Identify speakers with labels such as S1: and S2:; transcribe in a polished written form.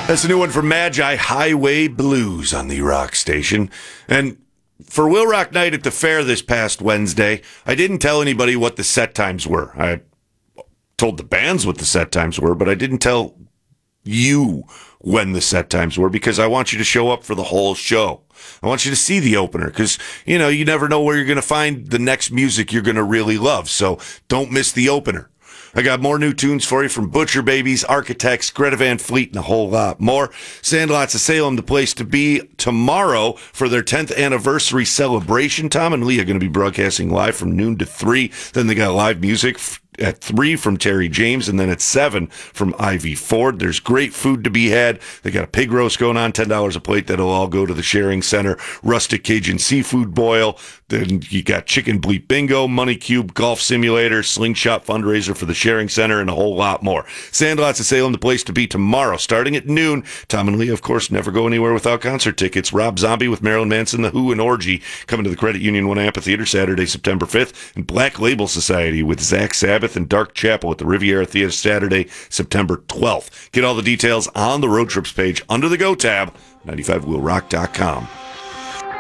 S1: That's a new one from Magi, Highway Blues on the Rock Station. And for Will Rock Night at the fair this past Wednesday, I didn't tell anybody what the set times were. I told the bands what the set times were, but I didn't tell you when the set times were because I want you to show up for the whole show. I want you to see the opener because, you know, you never know where you're going to find the next music you're going to really love. So don't miss the opener. I got more new tunes for you from Butcher Babies, Architects, Greta Van Fleet, and a whole lot more. Sandlots of Salem, the place to be tomorrow for their 10th anniversary celebration. Tom and Lee are going to be broadcasting live from noon to 3. Then they got live music at 3 from Terry James, and then at 7 from Ivy Ford. There's great food to be had. They got a pig roast going on, $10 a plate. That'll all go to the Sharing Center. Rustic Cajun seafood boil. Then you got Chicken Bleep Bingo, Money Cube, Golf Simulator, Slingshot fundraiser for the Sharing Center, and a whole lot more. Sandlots of Salem, the place to be tomorrow, starting at noon. Tom and Lee, of course, never go anywhere without concert tickets. Rob Zombie with Marilyn Manson, The Who, and Orgy coming to the Credit Union One Amphitheater Saturday, September 5th. And Black Label Society with Zach Sabbath and Dark Chapel at the Riviera Theater Saturday, September 12th. Get all the details on the Road Trips page under the Go tab, 95wheelrock.com.